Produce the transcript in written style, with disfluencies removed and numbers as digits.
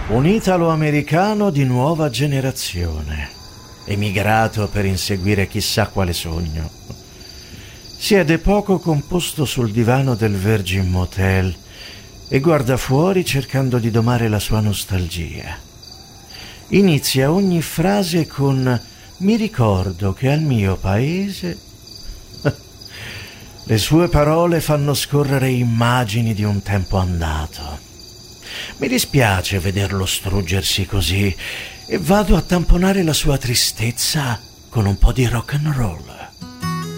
Un italo-americano di nuova generazione, emigrato per inseguire chissà quale sogno. Siede poco composto sul divano del Virgin Motel e guarda fuori cercando di domare la sua nostalgia. Inizia ogni frase con «Mi ricordo che al mio paese...» Le sue parole fanno scorrere immagini di un tempo andato. Mi dispiace vederlo struggersi così e vado a tamponare la sua tristezza con un po' di rock and roll.